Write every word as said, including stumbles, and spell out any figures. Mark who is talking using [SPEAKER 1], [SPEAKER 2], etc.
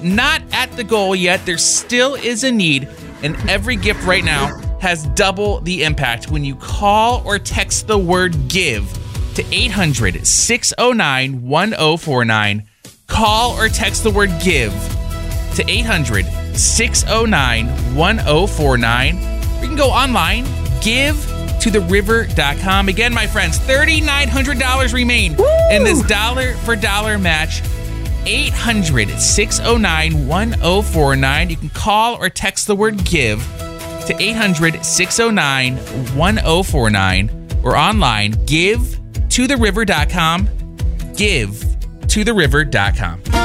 [SPEAKER 1] not at the goal yet. There still is a need, and every gift right now has double the impact when you call or text the word GIVE to eight hundred, six oh nine, one oh four nine. Call or text the word GIVE to eight hundred, six oh nine, one oh four nine. Or you can go online, give to the river dot com. Again, my friends, three thousand nine hundred dollars remain Woo! in this dollar for dollar match. eight hundred, six oh nine, one oh four nine. You can call or text the word GIVE to eight hundred, six oh nine, one oh four nine. Or online, give to the river dot com. give to the river dot com.